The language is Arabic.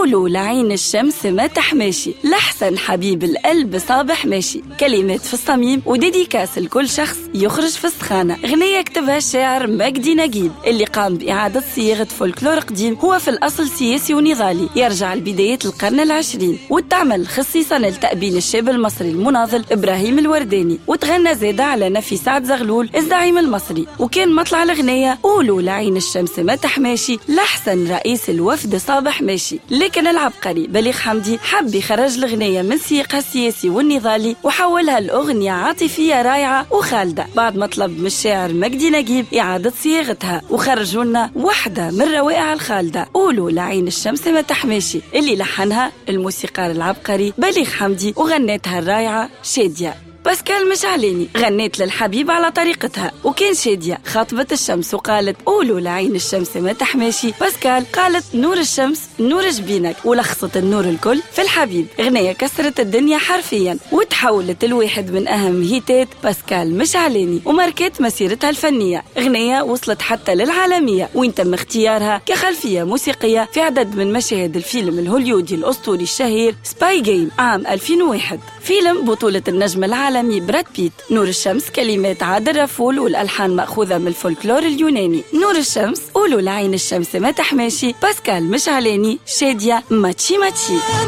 قولوا لعين الشمس ما تحماشي، لحسن حبيب القلب صابح ماشي. كلمات في الصميم وديديكاس لكل شخص يخرج في السخانة. غنية كتبها الشاعر مجدي نجيب اللي قام بإعادة صياغة فولكلور قديم هو في الأصل سياسي ونضالي يرجع لبداية القرن العشرين، وتعمل خصيصا لتأبين الشاب المصري المناضل إبراهيم الورداني، وتغنى زادة على نفي سعد زغلول الزعيم المصري. وكان مطلع الغنية قولوا لعين الشمس ما تحماشي، لحسن رئيس الوفد صابح ماشي. لكن العبقري بليغ حمدي حب يخرج الغنية من سياقها السياسي والنضالي وحولها لأغنية عاطفية رائعة وخالدة، بعد ما طلب من الشاعر مجدي نجيب إعادة صياغتها، وخرجوا لنا واحدة من روائع الخالدة قولوا لعين الشمس ما تحماشي اللي لحنها الموسيقار العبقري بليغ حمدي، وغنتها الرائعة شادية. باسكال مشعلاني غنيت للحبيب على طريقتها، وكان شادية خاطبت الشمس وقالت قولوا لعين الشمس ما تحماشي. باسكال قالت نور الشمس نور جبينك، ولخصت النور الكل في الحبيب. غنية كسرت الدنيا حرفيا وتحولت الواحد من أهم هيتات باسكال مشعلاني وماركت مسيرتها الفنية. غنية وصلت حتى للعالمية وين تم اختيارها كخلفية موسيقية في عدد من مشاهد الفيلم الهوليودي الأسطوري الشهير سباي جيم عام 2001، فيلم بطولة النجم العالمي براد بيت. نور الشمس كلمات عادل رفول والألحان مأخوذة من الفولكلور اليوناني. نور الشمس قولوا لعين الشمس ما تحماشي، باسكال مشعلاني، شادية، ماتشي ماتشي.